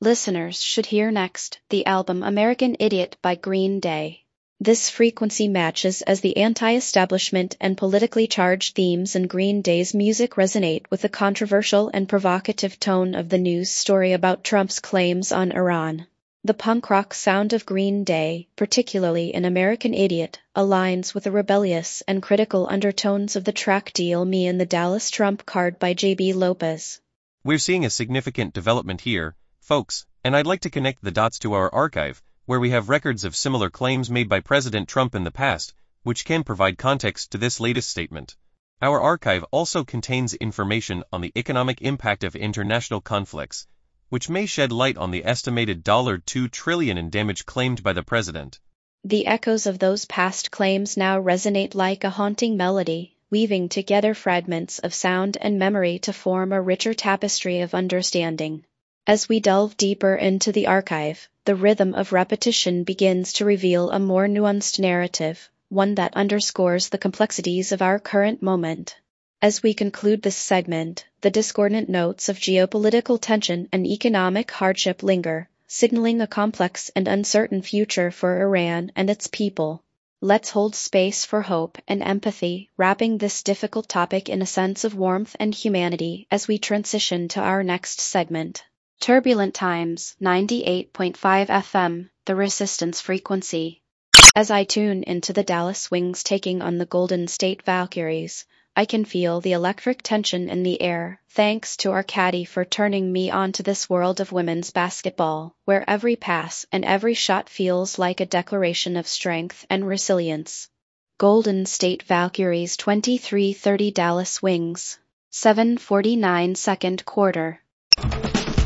Listeners should hear next the album American Idiot by Green Day. This frequency matches as the anti-establishment and politically charged themes in Green Day's music resonate with the controversial and provocative tone of the news story about Trump's claims on Iran. The punk rock sound of Green Day, particularly in American Idiot, aligns with the rebellious and critical undertones of the track Deal Me in the Dallas Trump Card by J.B. Lopez. We're seeing a significant development here, folks, and I'd like to connect the dots to our archive, where we have records of similar claims made by President Trump in the past, which can provide context to this latest statement. Our archive also contains information on the economic impact of international conflicts, which may shed light on the estimated $2 trillion in damage claimed by the president. The echoes of those past claims now resonate like a haunting melody, weaving together fragments of sound and memory to form a richer tapestry of understanding. As we delve deeper into the archive, the rhythm of repetition begins to reveal a more nuanced narrative, one that underscores the complexities of our current moment. As we conclude this segment, the discordant notes of geopolitical tension and economic hardship linger, signaling a complex and uncertain future for Iran and its people. Let's hold space for hope and empathy, wrapping this difficult topic in a sense of warmth and humanity as we transition to our next segment. Turbulent Times, 98.5 FM, the Resistance Frequency. As I tune into the Dallas Wings taking on the Golden State Valkyries, I can feel the electric tension in the air, thanks to our caddy for turning me onto this world of women's basketball, where every pass and every shot feels like a declaration of strength and resilience. Golden State Valkyries 23-30 Dallas Wings. 7:49 second quarter.